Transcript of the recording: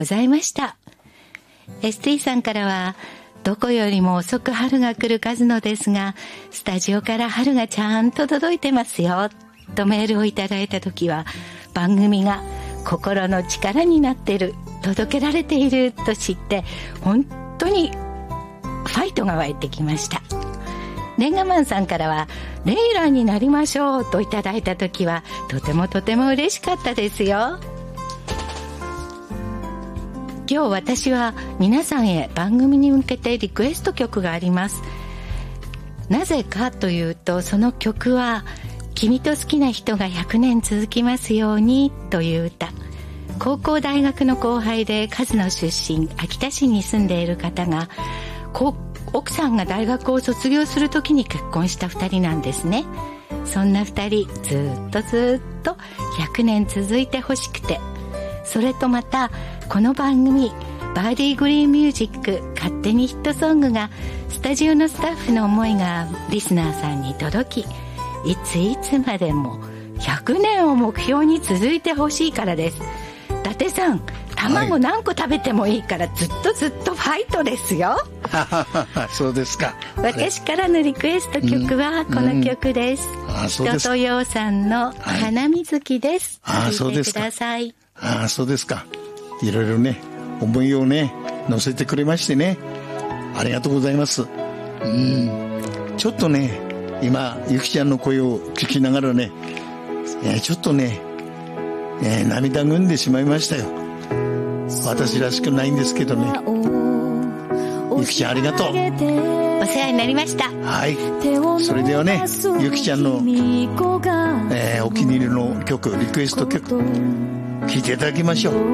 ございました。ST さんからは、どこよりも遅く春が来る数野ですが、スタジオから春がちゃんと届いてますよとメールをいただいたときは、番組が心の力になっている、届けられていると知って、本当にファイトが湧いてきました。レンガマンさんからは、レイラーになりましょうといただいたときは、とても嬉しかったですよ。今日私は皆さんへ番組に向けてリクエスト曲があります。なぜかというと、その曲は君と好きな人が100年続きますようにという歌。高校大学の後輩で数野出身、秋田市に住んでいる方が、奥さんが大学を卒業するときに結婚した2人なんですね。そんな2人ずっと100年続いてほしくて、それとまたこの番組バーディーグリーンミュージック勝手にヒットソングが、スタジオのスタッフの思いがリスナーさんに届き、いつまでも100年を目標に続いてほしいからです。伊達さん、卵何個食べてもいいから、ずっとファイトですよ。 そうですか。 私からのリクエスト曲はこの曲です。人とようさんの花水木です。聴いてください。 そうですか。いろいろね、思いをね、乗せてくれましてね、ありがとうございます。ちょっとね、今ゆきちゃんの声を聞きながらね、ちょっとね、涙ぐんでしまいましたよ。私らしくないんですけどね。ゆきちゃんありがとう。お世話になりました。 はい。それではね、ゆきちゃんの、お気に入りの曲、リクエスト曲聴いていただきましょう。